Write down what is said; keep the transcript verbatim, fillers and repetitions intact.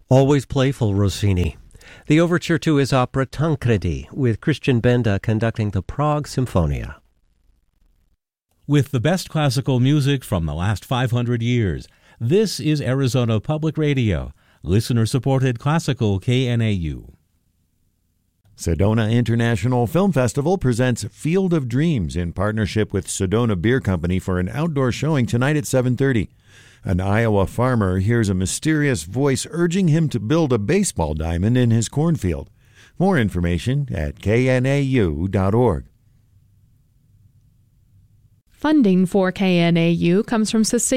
Always playful, Rossini. The overture to his opera Tancredi, with Christian Benda conducting the Prague Symphonia. With the best classical music from the last five hundred years, this is Arizona Public Radio, listener-supported classical K N A U. Sedona International Film Festival presents Field of Dreams in partnership with Sedona Beer Company for an outdoor showing tonight at seven thirty. An Iowa farmer hears a mysterious voice urging him to build a baseball diamond in his cornfield. More information at K N A U dot org. Funding for K N A U comes from Sustain